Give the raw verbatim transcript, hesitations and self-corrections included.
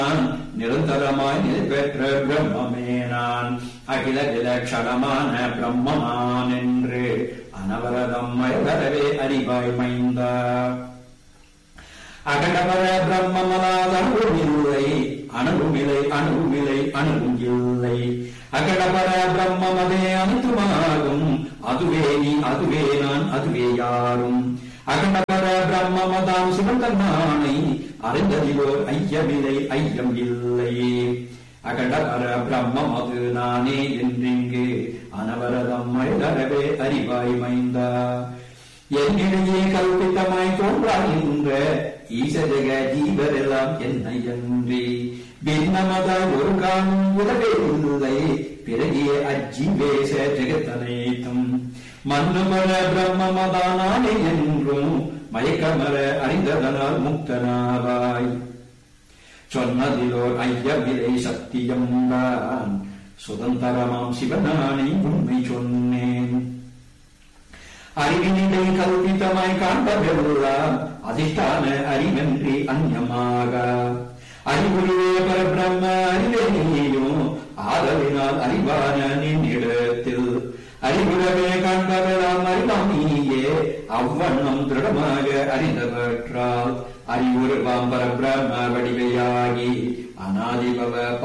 நிரந்தரமாய் நிலை பெற்ற பிரம்மமே நான் அகில விலட்சணமான பிரம்மமான் என்று அனவரதம் மயவரவே அறிவாய் மைந்தா. அகண்டபர பிரம்மமலாத அணுவில்லை அணுவிலை அணுவிலை அணுவும் இல்லை. அகண்டபர பிரம்மமதே அனைத்துமாகும் அதுவே நீ அதுவே நான் அதுவே யாரும். அகண்டபர பிரம்மமதாம் சிவந்தன்மானை அறிந்ததிலோர் ஐயமில்லை ஐயம் இல்லை. அகண்டபர பிரம்மம் அது நானே என்றிங்கு அனவரதம் மயதரவே அறிவாய் மைந்தா. என்னிடையே கல்பித்தமாய் தோன்றாகின்ற ஈசஜக ஜீவரெல்லாம் என்னை அன்றி பின்னமதாய் ஒரு காலம் உலகே இல்லை. பிறகிய அஜீவேச ஜெகத்தனைத்தும் மன்னுமர பிரம்மமதானே என்றும் மயக்கமர அறிந்ததனால் முக்தனாவாய். சொன்னதிலோர் ஐயமிலை சத்தியம் தான் சுதந்திரமாம் சிவனானை உண்மை சொன்னேன். அறிவினிடை கல்பித்தமாய் காண்பவெல்லாம் அதிஷ்டான அறிவென்றி அந்யமாக அறிவுரிவே பரபிரம்ம அறிவே நீயும் ஆதலினால் அறிவான நின்னிடத்தில் அறிவுறவே காண்பவெல்லாம் அறிவாம் நீயே அவ்வண்ணம் திருடமாக அறிந்தவற்றால் அறிவுருவாம் பரபிரம்ம வடிவையாகி அநாதிபவ